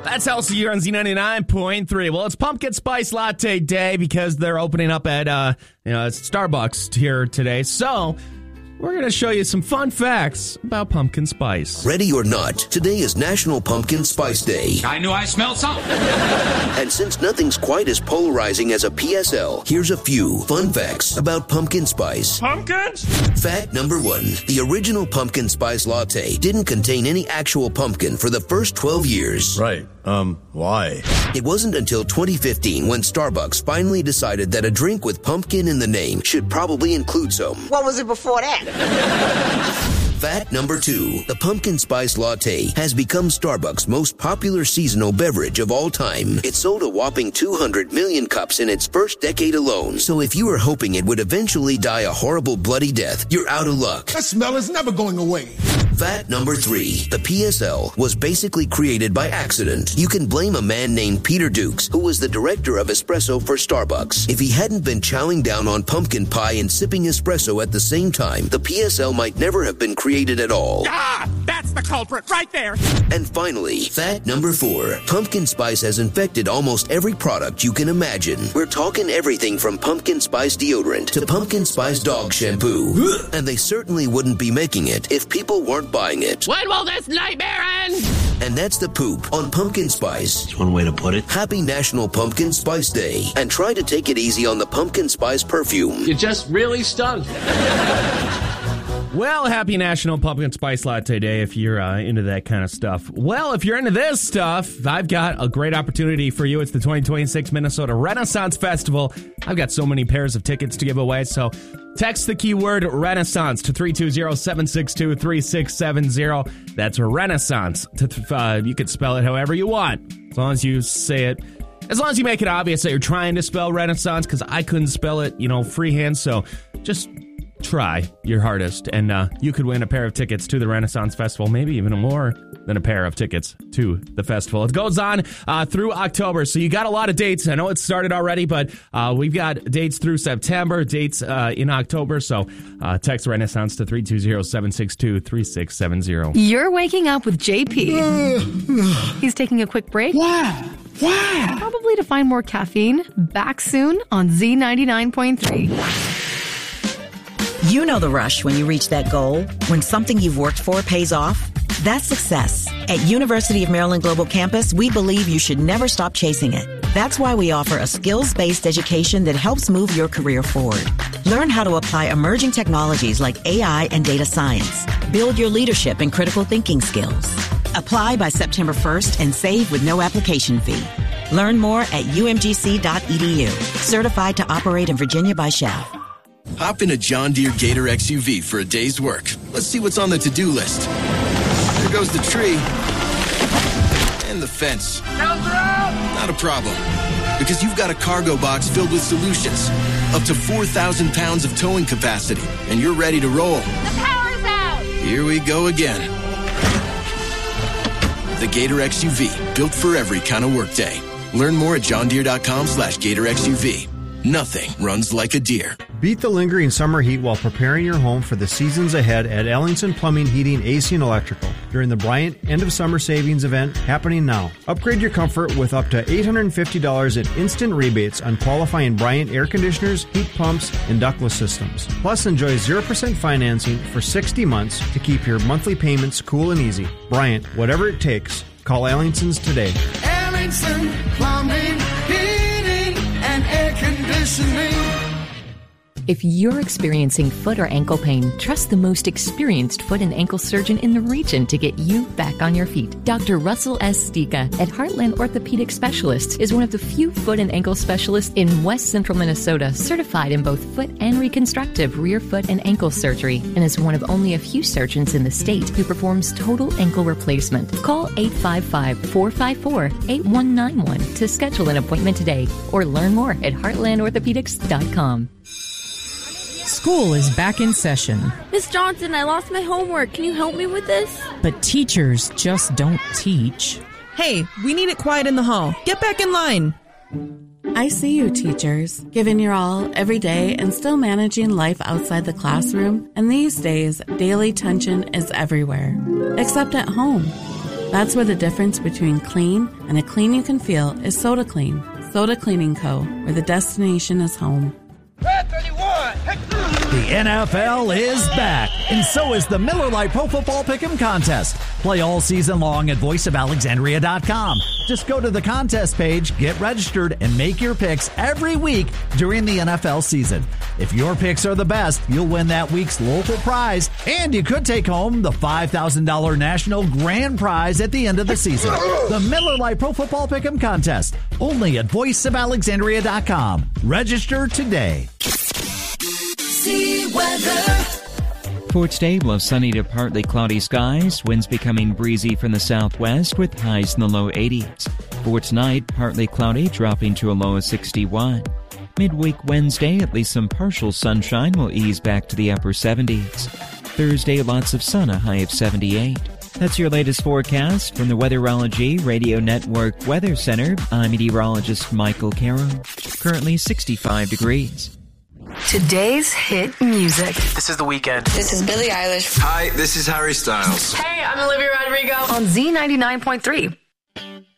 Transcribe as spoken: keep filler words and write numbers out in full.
That's Elsie here on Z ninety-nine point three. Well, it's Pumpkin Spice Latte Day because they're opening up at uh, you know, Starbucks here today. So we're going to show you some fun facts about pumpkin spice. Ready or not, today is National Pumpkin Spice Day. I knew I smelled something. And since nothing's quite as polarizing as a P S L, here's a few fun facts about pumpkin spice. Pumpkins? Fact number one, the original pumpkin spice latte didn't contain any actual pumpkin for the first twelve years. Right. Um, why? It wasn't until twenty fifteen when Starbucks finally decided that a drink with pumpkin in the name should probably include some. What was it before that? Fact number two, the pumpkin spice latte has become Starbucks' most popular seasonal beverage of all time. It sold a whopping two hundred million cups in its first decade alone. So if you were hoping it would eventually die a horrible bloody death, you're out of luck. That smell is never going away. Fact number three, the P S L was basically created by accident. You can blame a man named Peter Dukes, who was the director of espresso for Starbucks. If he hadn't been chowing down on pumpkin pie and sipping espresso at the same time, the P S L might never have been created at all. Ah, that's the culprit right there. And finally, fact number four, pumpkin spice has infected almost every product you can imagine. We're talking everything from pumpkin spice deodorant to pumpkin spice dog shampoo. And they certainly wouldn't be making it if people weren't buying it. When will this nightmare end? And that's the poop on pumpkin spice. That's one way to put it. Happy National Pumpkin Spice Day. And try to take it easy on the pumpkin spice perfume. You just really stunk. Well, happy National Pumpkin Spice Latte Day if you're uh, into that kind of stuff. Well, if you're into this stuff, I've got a great opportunity for you. It's the twenty twenty-six Minnesota Renaissance Festival. I've got so many pairs of tickets to give away, so text the keyword Renaissance to three two zero, seven six two, three six seven zero. That's Renaissance. To, uh, you can spell it however you want, as long as you say it. As long as you make it obvious that you're trying to spell Renaissance, because I couldn't spell it, you know, freehand, so just try your hardest, and uh, you could win a pair of tickets to the Renaissance Festival, maybe even more than a pair of tickets to the festival. It goes on uh, through October, so you got a lot of dates. I know it started already, but uh, we've got dates through September, dates uh, in October, so uh, text Renaissance to three two zero, seven six two, three six seven zero. You're waking up with J P. He's taking a quick break. Why? Why? Probably to find more caffeine. Back soon on Z ninety-nine point three. You know the rush when you reach that goal, when something you've worked for pays off. That's success. At University of Maryland Global Campus, we believe you should never stop chasing it. That's why we offer a skills-based education that helps move your career forward. Learn how to apply emerging technologies like A I and data science. Build your leadership and critical thinking skills. Apply by September first and save with no application fee. Learn more at U M G C dot E D U. Certified to operate in Virginia by S H A F. Hop in a John Deere Gator X U V for a day's work. Let's see what's on the to-do list. There goes the tree. And the fence. Not a problem. Because you've got a cargo box filled with solutions. Up to four thousand pounds of towing capacity. And you're ready to roll. The power's out! Here we go again. The Gator X U V. Built for every kind of workday. Learn more at johndeere.com slash Gator X U V. Nothing runs like a deer. Beat the lingering summer heat while preparing your home for the seasons ahead at Ellingson Plumbing, Heating, A C and Electrical during the Bryant End of Summer Savings event happening now. Upgrade your comfort with up to eight hundred fifty dollars in instant rebates on qualifying Bryant air conditioners, heat pumps, and ductless systems. Plus, enjoy zero percent financing for sixty months to keep your monthly payments cool and easy. Bryant, whatever it takes, call Ellingson's today. Ellingson Plumbing, Heating, and Air Conditioning. If you're experiencing foot or ankle pain, trust the most experienced foot and ankle surgeon in the region to get you back on your feet. Doctor Russell S. Stika at Heartland Orthopedic Specialists is one of the few foot and ankle specialists in West Central Minnesota certified in both foot and reconstructive rear foot and ankle surgery, and is one of only a few surgeons in the state who performs total ankle replacement. Call eight five five, four five four, eight one nine one to schedule an appointment today or learn more at heartland orthopedics dot com. School is back in session. Miss Johnson, I lost my homework. Can you help me with this? But teachers just don't teach. Hey, we need it quiet in the hall. Get back in line. I see you, teachers, giving your all every day and still managing life outside the classroom. And these days, daily tension is everywhere, except at home. That's where the difference between clean and a clean you can feel is Soda Clean. Soda Cleaning Co., where the destination is home. The N F L is back, and so is the Miller Lite Pro Football Pick'em Contest. Play all season long at voice of alexandria dot com. Just go to the contest page, get registered, and make your picks every week during the N F L season. If your picks are the best, you'll win that week's local prize, and you could take home the five thousand dollars national grand prize at the end of the season. The Miller Lite Pro Football Pick'em Contest, only at voice of alexandria dot com. Register today. See weather. For today, low sunny to partly cloudy skies, winds becoming breezy from the southwest with highs in the low eighties. For tonight, partly cloudy, dropping to a low of sixty-one. Midweek Wednesday, at least some partial sunshine will ease back to the upper seventies. Thursday, lots of sun, a high of seventy-eight. That's your latest forecast from the Weatherology Radio Network Weather Center. I'm meteorologist Michael Carroll. Currently sixty-five degrees. Today's hit music. This is The Weeknd. This is Billie Eilish. Hi, this is Harry Styles. Hey, I'm Olivia Rodrigo. On Z ninety-nine point three.